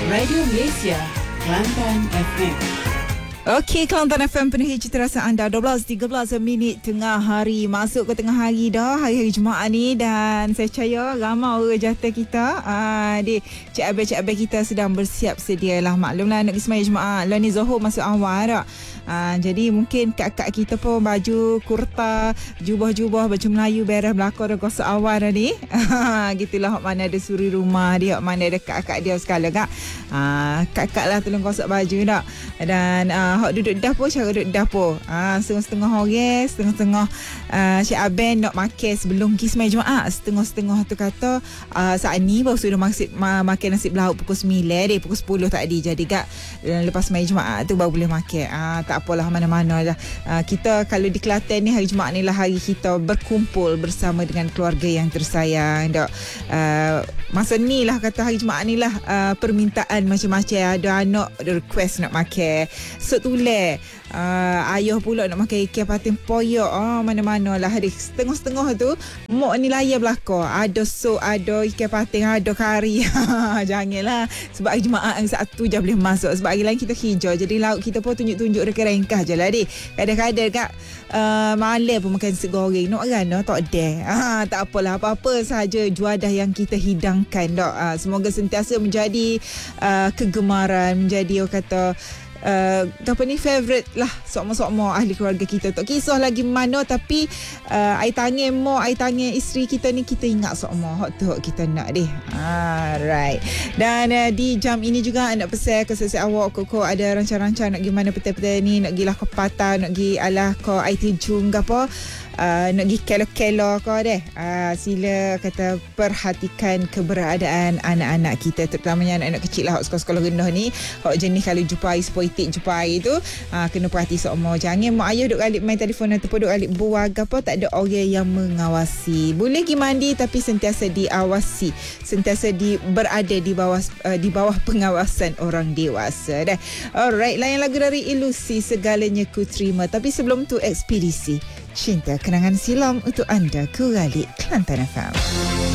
Radio Malaysia, Kelantan FM. Okey, Kelantan FM penuhi cita rasa anda. 12.13 minit tengah hari. Masuk ke tengah hari dah, hari-hari Jumaat ni. Dan saya percaya ramai orang jata kita, Cik Abel kita sedang bersiap sedia lah. Maklumlah nak pergi sembahyang Jumaat. Lah ni Zohor masuk awal tak? Jadi mungkin kak-kak kita pun baju kurta, jubah-jubah, baju Melayu beres belakang dah gosok awal dah ni. Gitulah hok mana ada suri rumah dia, hok mana ada kak-kak dia sekala kak. Kak-kak lah tolong gosok baju tak. Dan hok duduk dapur, cara duduk dapur. Setengah-setengah orang, setengah-setengah Cik Abel nak makan sebelum pergi sembahyang Jumaat. Setengah-setengah tu kata saat ni baru sudah makan nasi lauk pukul 9 pukul 10 tadi. Jadi kak lepas sembahyang Jumaat tu baru boleh makan. Tak apalah mana-mana lah. Kita kalau di Kelantan ni hari Jumaat ni lah hari kita berkumpul bersama dengan keluarga yang tersayang. Masa ni lah kata hari Jumaat ni lah permintaan macam-macam. Ada anak ada request nak makan sop tulang. Ayah pula nak makan ikan patin poyok. Mana-mana lah. Setengah-setengah tu mok ni layar belakang. Ada sop, ada ikan patin, ada kari. Janganlah. Sebab hari Jumaat yang satu je boleh masuk. Sebab hari lain kita hijau. Jadi lauk kita pun tunjuk-tunjuk ringkas je lah kadang-kadang kak malam pun makan nasi goreng nak rana tak ada. Tak apalah, apa-apa sahaja juadah yang kita hidangkan semoga sentiasa menjadi kegemaran, menjadi orang kata apa ni favorite lah sokmo-sokmo ahli keluarga kita. Tak kisah lagi mana, tapi air tangan mak, air tangan isteri kita ni kita ingat sokmo. Hak tu kita nak deh. Right. Dan di jam ini juga nak pesan ke sesi awak kok ada rancang-rancang nak pergi mana petang-petang ni, nak pergi lah ke patah, nak pergi alah ke air terjun ke apa. Nak pergi kelo-kelo kau deh. Sila kata perhatikan keberadaan anak-anak kita, terutamanya anak-anak kecil lah, sekolah-sekolah rendah ni. Hak jenis kalau jumpa air sepoitik, jumpa air tu kena perhati semua. Jangan mak ayah duk alik main telefon ataupun duk alik buang apa, tak ada orang yang mengawasi. Boleh pergi mandi tapi sentiasa diawasi, sentiasa berada di bawah pengawasan orang dewasa dah. Alright, layan lagu dari Ilusi, Segalanya Ku Terima. Tapi sebelum tu Ekspedisi Cinta Kenangan Silam untuk anda, Kuralik Kelantan FM.